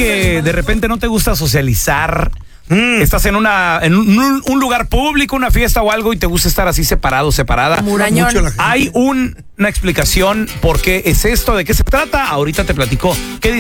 que de repente no te gusta socializar? Estás en un lugar público, una fiesta o algo y te gusta estar así separada. Murañón. Hay una explicación por qué es esto, de qué se trata. Ahorita te platico qué